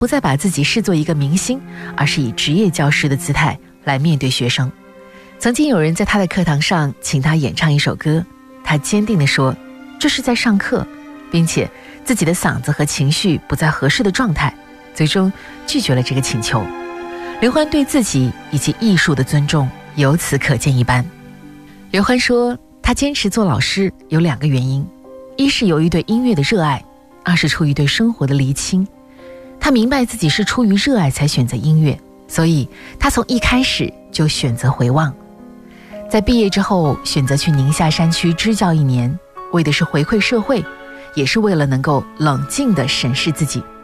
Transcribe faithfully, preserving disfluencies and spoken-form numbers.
不再把自己视作一个明星，而是以职业教师的姿态来面对学生。曾经有人在他的课堂上请他演唱一首歌，他坚定地说这是在上课，并且自己的嗓子和情绪不在合适的状态，最终拒绝了这个请求。刘欢对自己以及艺术的尊重由此可见一斑。刘欢说，他坚持做老师有两个原因，一是由于对音乐的热爱，二是出于对生活的厘清。他明白自己是出于热爱才选择音乐，所以他从一开始就选择回望。在毕业之后选择去宁夏山区支教一年，为的是回馈社会，也是为了能够冷静地审视自己。